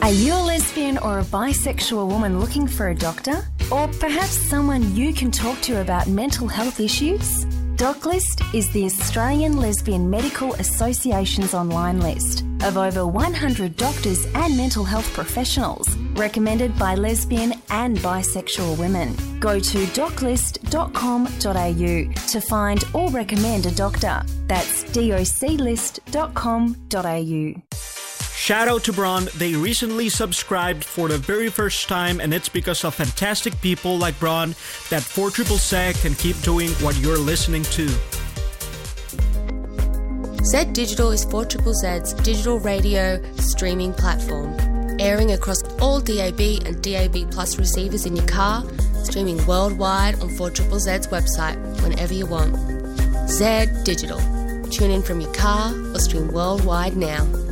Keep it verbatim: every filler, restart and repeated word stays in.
Are you a lesbian or a bisexual woman looking for a doctor? Or perhaps someone you can talk to about mental health issues? DocList is the Australian Lesbian Medical Association's online list of over one hundred doctors and mental health professionals recommended by lesbian and bisexual women. Go to doc list dot com dot a u to find or recommend a doctor. That's doc list dot com dot a u. Shout out to Bron. They recently subscribed for the very first time, and it's because of fantastic people like Bron that four Z Z Z can keep doing what you're listening to. Z Digital is four Z Z Z's digital radio streaming platform, airing across all D A B and D A B Plus receivers in your car, streaming worldwide on four Z Z Z's website whenever you want. Z Digital. Tune in from your car or stream worldwide now.